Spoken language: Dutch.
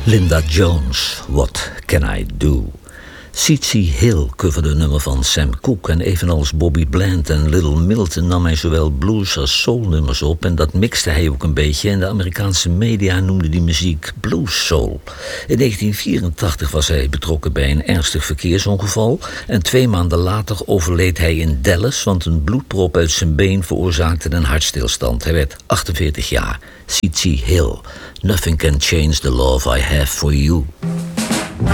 Linda Jones, What Can I Do? C.C. Hill coverde een nummer van Sam Cooke en evenals Bobby Bland en Little Milton nam hij zowel blues als soulnummers op en dat mixte hij ook een beetje en de Amerikaanse media noemden die muziek blues soul. In 1984 was hij betrokken bij een ernstig verkeersongeval en 2 maanden later overleed hij in Dallas, want een bloedprop uit zijn been veroorzaakte een hartstilstand. Hij werd 48 jaar. C.C. Hill, Nothing Can Change the Love I Have for You.